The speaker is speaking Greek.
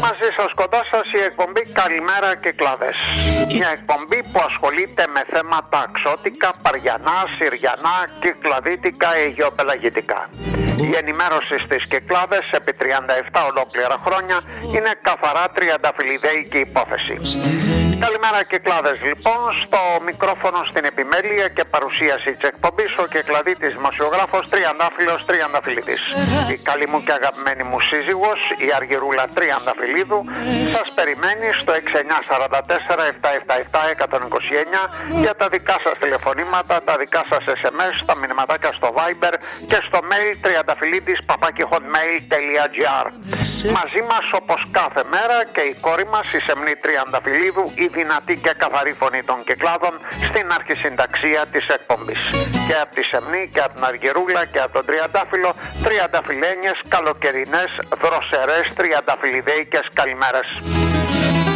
Μαζί σας, κοντά σας, η εκπομπή Καλημέρα Κυκλάδες. Μια εκπομπή που ασχολείται με θέματα αξώτικα, παριανά, συριανά, κυκλαδίτικα, αιγαιοπελαγητικά. Η ενημέρωση στις Κυκλάδες επί 37 ολόκληρα χρόνια είναι καθαρά τριανταφυλλιδέικη υπόθεση. Καλημέρα Κυκλάδες, λοιπόν, στο μικρόφωνο στην επιμέλεια και παρουσίαση της εκπομπής ο Κυκλαδίτης δημοσιογράφος Τριαντάφυλλος Τριανταφυλλίδης. Η καλή μου και αγαπημένη μου σύζυγος, η Αργυρούλα Τριανταφυλλίδου, σας περιμένει στο 6944-777-129 για τα δικά σας τηλεφωνήματα, τα δικά σας SMS, τα μηνυματάκια στο Viber και στο mail triandafυλλίδης@hotmail.gr. Μαζί μας όπως κάθε μέρα και η κόρη μας, η Σεμνή Τριανταφυλλίδου, η δυνατή και καθαρή φωνή των Κυκλάδων στην αρχισυνταξία της εκπομπής. Και από τη Σεμνή και από την Αργυρούλα και από τον Τριαντάφυλλο, τριανταφυλλένιες, καλοκαιρινές, δροσερές, τριανταφυλλιδέικες καλημέρες.